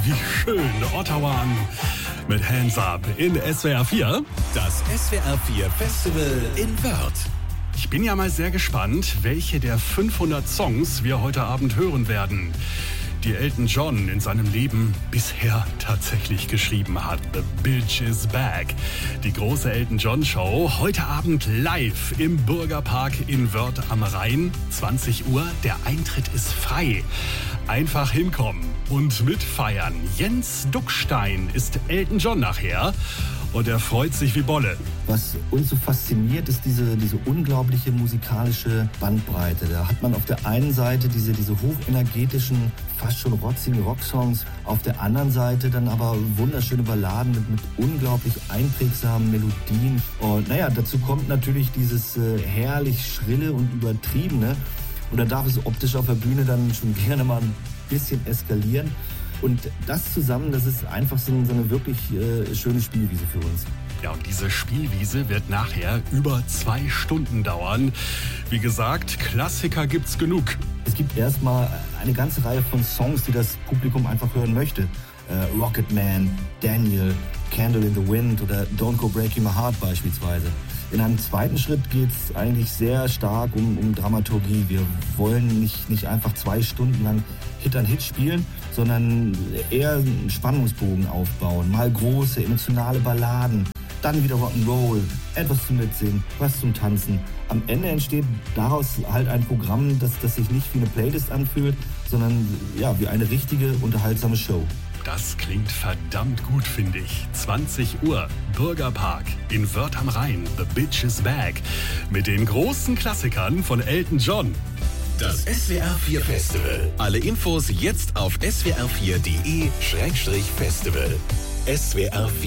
wie schön. Ottawa mit Hands Up in SWR 4. Das SWR 4 Festival in Wörth. Ich bin ja mal sehr gespannt, welche der 500 Songs wir heute Abend hören werden, die Elton John in seinem Leben bisher tatsächlich geschrieben hat. The Bitch is Back. Die große Elton John Show heute Abend live im Bürgerpark in Wörth am Rhein. 20 Uhr, der Eintritt ist frei. Einfach hinkommen und mitfeiern. Jens Duckstein ist Elton John nachher und er freut sich wie Bolle. Was uns so fasziniert, ist diese unglaubliche musikalische Bandbreite. Da hat man auf der einen Seite diese hochenergetischen, fast schon rotzigen Rocksongs, auf der anderen Seite dann aber wunderschöne Balladen mit unglaublich einprägsamen Melodien. Und dazu kommt natürlich dieses herrlich Schrille und Übertriebene. Und da darf es optisch auf der Bühne dann schon gerne mal ein bisschen eskalieren. Und das zusammen, das ist einfach so eine wirklich schöne Spielwiese für uns. Ja, und diese Spielwiese wird nachher über 2 Stunden dauern. Wie gesagt, Klassiker gibt's genug. Es gibt erstmal eine ganze Reihe von Songs, die das Publikum einfach hören möchte. Rocket Man, Daniel, Candle in the Wind oder Don't Go Breaking My Heart beispielsweise. In einem zweiten Schritt geht es eigentlich sehr stark um Dramaturgie. Wir wollen nicht einfach 2 Stunden lang Hit an Hit spielen, sondern eher einen Spannungsbogen aufbauen. Mal große, emotionale Balladen, dann wieder Rock'n'Roll, etwas zum Mitsingen, was zum Tanzen. Am Ende entsteht daraus halt ein Programm, das sich nicht wie eine Playlist anfühlt, sondern wie eine richtige, unterhaltsame Show. Das klingt verdammt gut, finde ich. 20 Uhr, Bürgerpark in Wörth am Rhein, The Bitch is Back. Mit den großen Klassikern von Elton John. Das SWR 4 Festival. Alle Infos jetzt auf swr4.de/festival. SWR 4